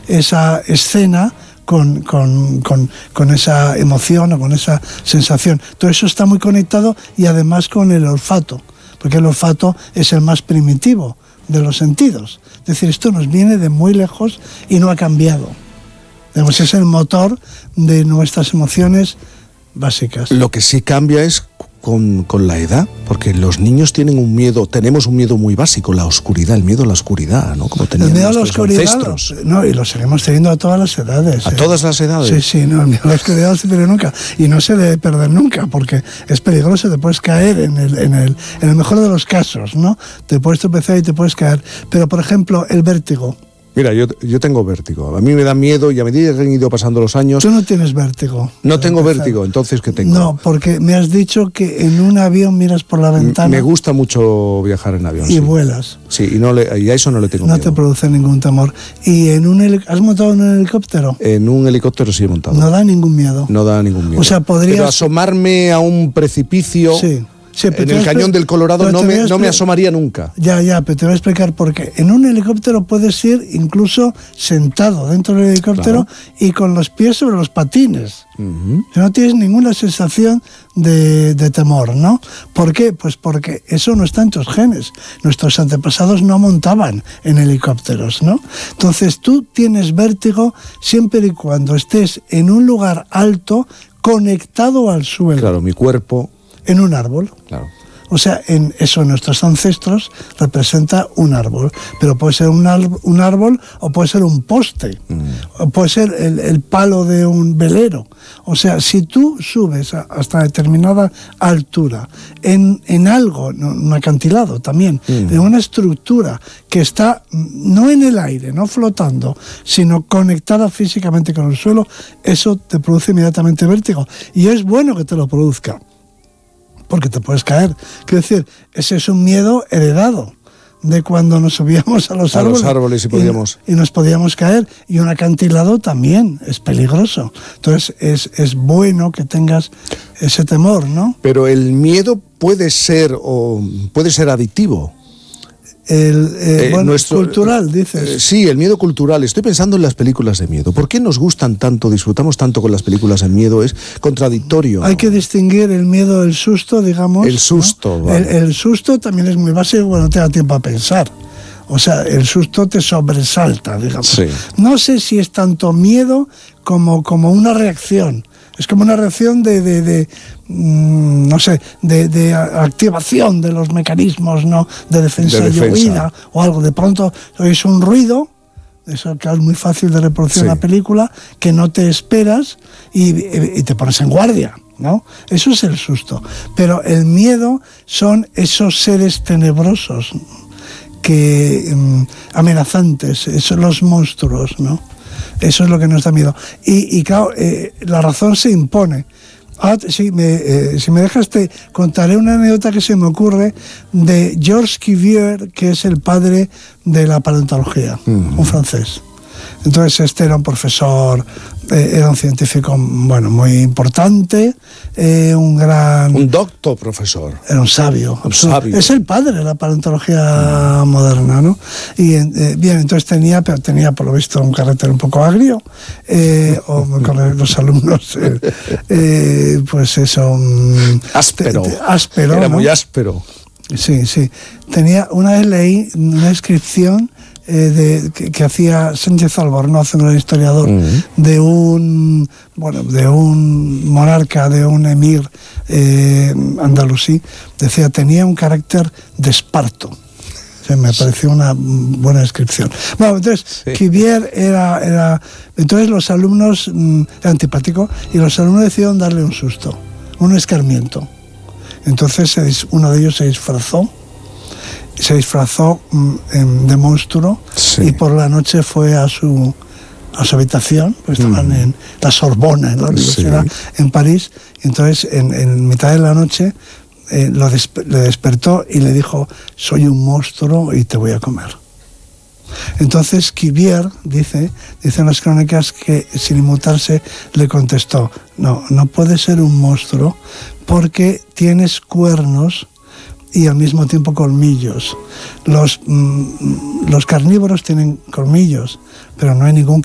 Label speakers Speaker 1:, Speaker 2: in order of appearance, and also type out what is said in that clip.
Speaker 1: esa escena con esa emoción o con esa sensación. Todo eso está muy conectado y además con el olfato, porque el olfato es el más primitivo de los sentidos. Es decir, esto nos viene de muy lejos y no ha cambiado. Digamos, es el motor de nuestras emociones básicas.
Speaker 2: Lo que sí cambia es con la edad, porque los niños tenemos un miedo muy básico, la oscuridad, el miedo a la oscuridad, ¿no? Como tenían
Speaker 1: el miedo a la
Speaker 2: nuestros
Speaker 1: oscuridad,
Speaker 2: ancestros.
Speaker 1: no, y lo seguimos teniendo a todas las edades.
Speaker 2: ¿A todas las edades?
Speaker 1: Sí, no, el miedo a la oscuridad no se pierde nunca, y no se debe perder nunca, porque es peligroso, te puedes caer en el mejor de los casos, ¿no? Te puedes tropezar y te puedes caer. Pero, por ejemplo, el vértigo.
Speaker 2: Mira, yo tengo vértigo. A mí me da miedo y a medida que han ido pasando los años...
Speaker 1: Tú no tienes vértigo.
Speaker 2: No tengo vértigo, entonces ¿qué tengo?
Speaker 1: No, porque me has dicho que en un avión miras por la ventana...
Speaker 2: Me gusta mucho viajar en avión.
Speaker 1: Y vuelas.
Speaker 2: Sí, y a eso no le tengo miedo.
Speaker 1: No te produce ningún temor. ¿Y ¿has montado en un helicóptero?
Speaker 2: En un helicóptero sí he montado.
Speaker 1: No da ningún miedo.
Speaker 2: No da ningún miedo.
Speaker 1: O sea, podrías...
Speaker 2: Pero asomarme a un precipicio...
Speaker 1: Sí,
Speaker 2: en el cañón del Colorado no me asomaría nunca.
Speaker 1: Ya, pero te voy a explicar por qué. En un helicóptero puedes ir incluso sentado dentro del helicóptero, claro, y con los pies sobre los patines. Uh-huh. No tienes ninguna sensación de temor, ¿no? ¿Por qué? Pues porque eso no está en tus genes. Nuestros antepasados no montaban en helicópteros, ¿no? Entonces tú tienes vértigo siempre y cuando estés en un lugar alto conectado al suelo.
Speaker 2: Claro, mi cuerpo...
Speaker 1: En un árbol.
Speaker 2: Claro.
Speaker 1: O sea, en eso nuestros ancestros representa un árbol. Pero puede ser un árbol o puede ser un poste. O puede ser el palo de un velero. O sea, si tú subes hasta determinada altura en algo, un acantilado también, en una estructura que está no en el aire, no flotando, sino conectada físicamente con el suelo, eso te produce inmediatamente vértigo. Y es bueno que te lo produzca, porque te puedes caer. Quiero decir, ese es un miedo heredado de cuando nos subíamos a los árboles y nos podíamos caer. Y un acantilado también es peligroso. Entonces es bueno que tengas ese temor, ¿no?
Speaker 2: Pero el miedo puede ser adictivo.
Speaker 1: Cultural, dices.
Speaker 2: Sí, el miedo cultural. Estoy pensando en las películas de miedo. ¿Por qué nos gustan tanto, disfrutamos tanto con las películas de miedo? Es contradictorio.
Speaker 1: Hay que distinguir el miedo del susto, digamos.
Speaker 2: El susto,
Speaker 1: ¿no?
Speaker 2: Vale.
Speaker 1: El susto también es muy básico cuando te da tiempo a pensar. O sea, el susto te sobresalta, digamos.
Speaker 2: Sí.
Speaker 1: No sé si es tanto miedo como una reacción. Es como una reacción de activación de los mecanismos, ¿no, de defensa y huida o algo. De pronto es un ruido, eso que es muy fácil de reproducir en la película, que no te esperas y te pones en guardia, ¿no? Eso es el susto. Pero el miedo son esos seres tenebrosos, amenazantes, son los monstruos, ¿no? Eso es lo que nos da miedo. Y claro, la razón se impone. Si me dejas, te contaré una anécdota que se me ocurre de Georges Cuvier, que es el padre de la paleontología, un francés. Entonces era un profesor, era un científico, muy importante, un doctor
Speaker 2: profesor.
Speaker 1: Era un sabio. Es el padre de la paleontología moderna, ¿no? Y entonces tenía por lo visto un carácter un poco agrio, con los alumnos, pues eso...
Speaker 2: áspero.
Speaker 1: Áspero.
Speaker 2: Era muy áspero.
Speaker 1: Sí. Tenía, una vez leí una descripción que hacía Sánchez Albornoz, un gran historiador, de un monarca, de un emir andalusí. Decía, tenía un carácter de esparto. Me pareció una buena descripción. Bueno, entonces, Cuvier era... Entonces los alumnos, era antipático, y los alumnos decidieron darle un susto, un escarmiento. Entonces uno de ellos se disfrazó de monstruo, y por la noche fue a su habitación, pues estaban en la Sorbona, en la universidad, en París. Entonces en mitad de la noche le despertó y le dijo: soy un monstruo y te voy a comer. Entonces Cuvier dice en las crónicas que, sin inmutarse, le contestó: no puedes ser un monstruo porque tienes cuernos y al mismo tiempo colmillos. Los carnívoros tienen colmillos, pero no hay ningún